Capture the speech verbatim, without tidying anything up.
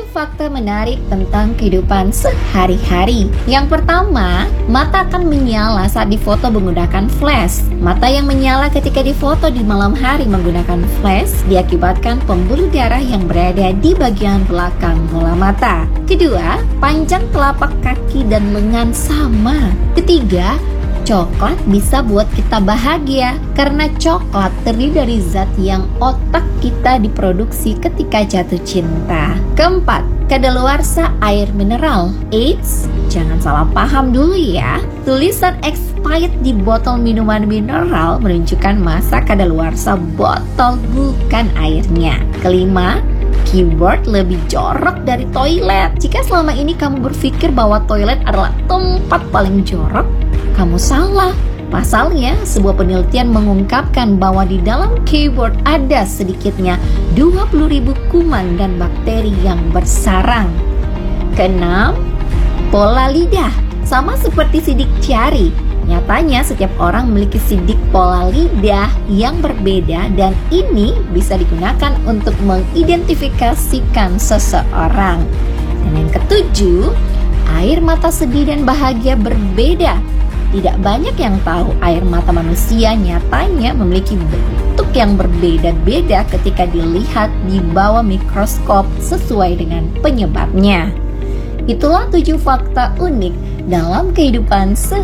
fakta menarik tentang kehidupan sehari-hari. Yang pertama, mata akan menyala saat difoto menggunakan flash. Mata yang menyala ketika difoto di malam hari menggunakan flash diakibatkan pembuluh darah yang berada di bagian belakang bola mata. Kedua, panjang telapak kaki dan lengan sama. Ketiga, coklat bisa buat kita bahagia karena coklat terdiri dari zat yang otak kita diproduksi ketika jatuh cinta. Keempat, kadaluarsa air mineral. Eits, jangan salah paham dulu ya. Tulisan expired di botol minuman mineral menunjukkan masa kadaluarsa botol, bukan airnya. Kelima, keyboard lebih jorok dari toilet. Jika selama ini kamu berpikir bahwa toilet adalah tempat paling jorok, kamu salah. Pasalnya, sebuah penelitian mengungkapkan bahwa di dalam keyboard ada sedikitnya dua puluh ribu kuman dan bakteri yang bersarang. Keenam, pola lidah. Sama seperti sidik jari, nyatanya setiap orang memiliki sidik pola lidah yang berbeda dan ini bisa digunakan untuk mengidentifikasikan seseorang. Dan yang ketujuh, air mata sedih dan bahagia berbeda. Tidak banyak yang tahu air mata manusia nyatanya memiliki bentuk yang berbeda-beda ketika dilihat di bawah mikroskop sesuai dengan penyebabnya. Itulah tujuh fakta unik dalam kehidupan sehari-hari.